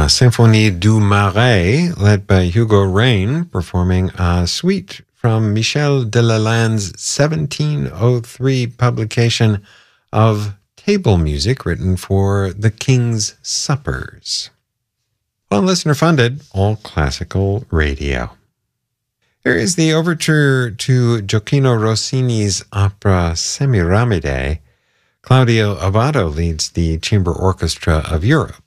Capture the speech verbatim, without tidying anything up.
La Symphonie du Marais, led by Hugo Rain, performing a suite from Michel Delalande seventeen oh three publication of table music written for the King's Suppers. Well, listener-funded, all classical radio. Here is the overture to Gioacchino Rossini's opera Semiramide. Claudio Abbado leads the Chamber Orchestra of Europe.